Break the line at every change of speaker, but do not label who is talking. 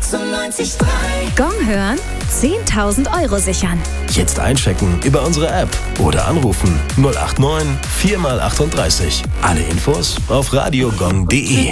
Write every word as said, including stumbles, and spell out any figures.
sechsundneunzig Komma drei.
Gong hören, zehntausend Euro sichern.
Jetzt einchecken über unsere App oder anrufen null acht neun vier mal achtunddreißig. Alle Infos auf radiogong punkt de.